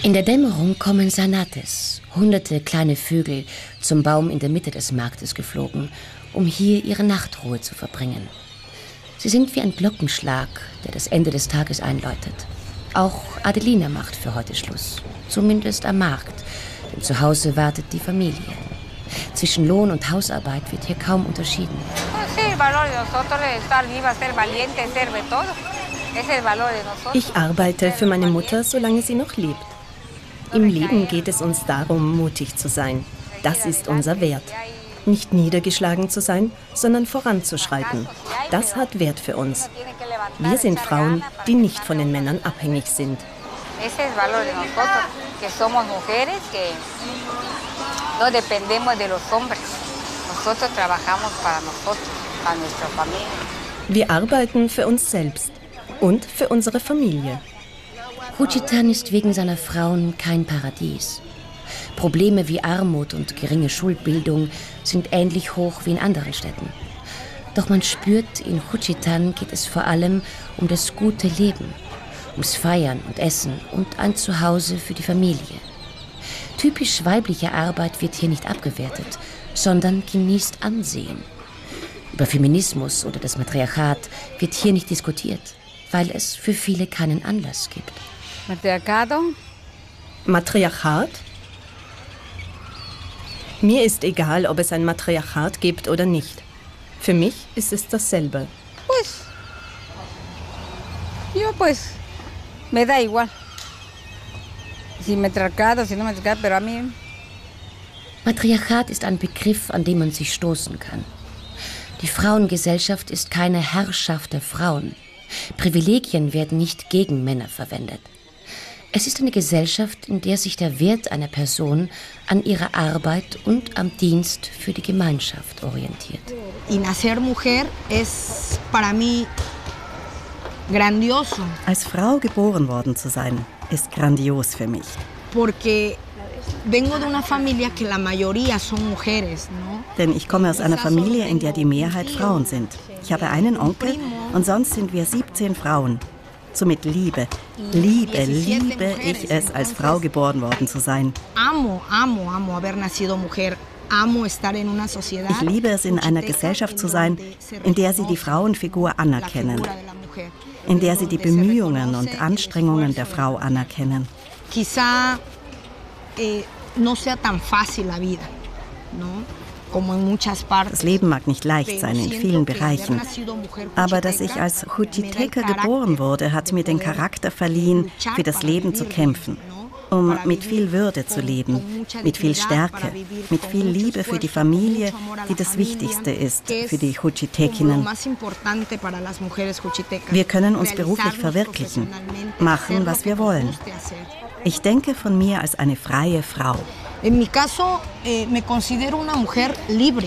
In der Dämmerung kommen Zanates, hunderte kleine Vögel, zum Baum in der Mitte des Marktes geflogen, um hier ihre Nachtruhe zu verbringen. Sie sind wie ein Glockenschlag, der das Ende des Tages einläutet. Auch Adelina macht für heute Schluss, zumindest am Markt, denn zu Hause wartet die Familie. Zwischen Lohn und Hausarbeit wird hier kaum unterschieden. Ich arbeite für meine Mutter, solange sie noch lebt. Im Leben geht es uns darum, mutig zu sein. Das ist unser Wert. Nicht niedergeschlagen zu sein, sondern voranzuschreiten. Das hat Wert für uns. Wir sind Frauen, die nicht von den Männern abhängig sind. Wir arbeiten für uns selbst und für unsere Familie. Juchitán ist wegen seiner Frauen kein Paradies. Probleme wie Armut und geringe Schulbildung sind ähnlich hoch wie in anderen Städten. Doch man spürt, in Juchitán geht es vor allem um das gute Leben, ums Feiern und Essen und ein Zuhause für die Familie. Typisch weibliche Arbeit wird hier nicht abgewertet, sondern genießt Ansehen. Über Feminismus oder das Matriarchat wird hier nicht diskutiert, weil es für viele keinen Anlass gibt. Matriarchat? Mir ist egal, ob es ein Matriarchat gibt oder nicht. Für mich ist es dasselbe. Me da igual. Si matriarcado, si no matriarcado, pero a mí. Matriarchat ist ein Begriff, an dem man sich stoßen kann. Die Frauengesellschaft ist keine Herrschaft der Frauen. Privilegien werden nicht gegen Männer verwendet. Es ist eine Gesellschaft, in der sich der Wert einer Person an ihrer Arbeit und am Dienst für die Gemeinschaft orientiert. Y nacer mujer es para mí grandioso. Als Frau geboren worden zu sein, ist grandios für mich. Porque vengo de una familia que la mayoría son mujeres, ¿no? Denn ich komme aus einer Familie, in der die Mehrheit Frauen sind. Ich habe einen Onkel und sonst sind wir 17 Frauen. Somit liebe ich es, als Frau geboren worden zu sein. Amo haber nacido mujer. Ich liebe es, in einer Gesellschaft zu sein, in der sie die Frauenfigur anerkennen, in der sie die Bemühungen und Anstrengungen der Frau anerkennen. Quizá no sea tan fácil la vida, ¿no? Das Leben mag nicht leicht sein in vielen Bereichen, aber dass ich als Juchiteca geboren wurde, hat mir den Charakter verliehen, für das Leben zu kämpfen, um mit viel Würde zu leben, mit viel Stärke, mit viel Liebe für die Familie, die das Wichtigste ist für die Juchitekinnen. Wir können uns beruflich verwirklichen, machen, was wir wollen. Ich denke von mir als eine freie Frau. En mi caso, me considero una mujer libre.